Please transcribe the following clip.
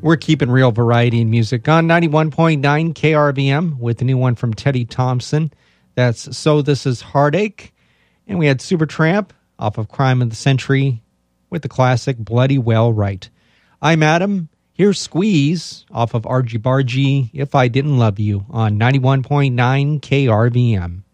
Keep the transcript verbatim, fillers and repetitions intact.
We're keeping real variety in music on ninety-one point nine K R V M with the new one from Teddy Thompson. That's So This Is Heartache. And we had Supertramp off of Crime of the Century with the classic Bloody Well Right. I'm Adam. Here's Squeeze off of Argy Bargy, If I Didn't Love You on ninety-one point nine K R V M.